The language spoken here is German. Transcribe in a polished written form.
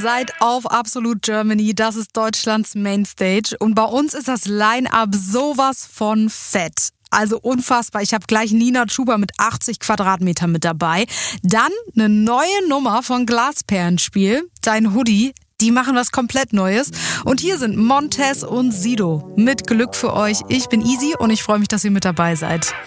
seid auf Absolute Germany. Das ist Deutschlands Mainstage. Und bei uns ist das Line-Up sowas von fett. Also unfassbar. Ich habe gleich Nina Chuba mit 80 Quadratmetern mit dabei. Dann eine neue Nummer von Glasperlenspiel. Dein Hoodie. Die machen was komplett Neues. Und hier sind Montez und Sido mit Glück für euch. Ich bin Easy und ich freue mich, dass ihr mit dabei seid.